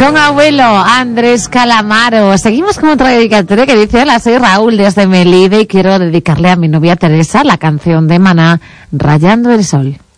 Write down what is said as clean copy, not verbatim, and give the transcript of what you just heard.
Con abuelo Andrés Calamaro. Seguimos con otra dedicatoria que dice: hola, soy Raúl desde Melide y quiero dedicarle a mi novia Teresa la canción de Maná, Rayando el Sol.